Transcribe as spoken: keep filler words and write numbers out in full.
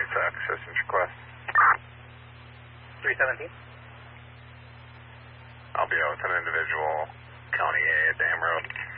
Tech, assistance request. three seventeen. I'll be out with an individual, County A at Dam Road.